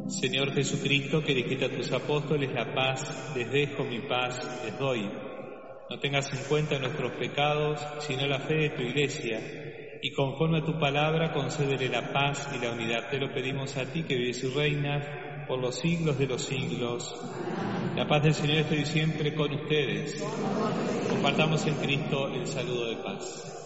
Señor Jesucristo, que dijiste a tus apóstoles, la paz les dejo, mi paz les doy. No tengas en cuenta nuestros pecados, sino la fe de tu Iglesia, y conforme a tu palabra concédele la paz y la unidad. Te lo pedimos a ti, que vives y reinas por los siglos de los siglos. La paz del Señor esté siempre con ustedes. Compartamos en Cristo el saludo de paz.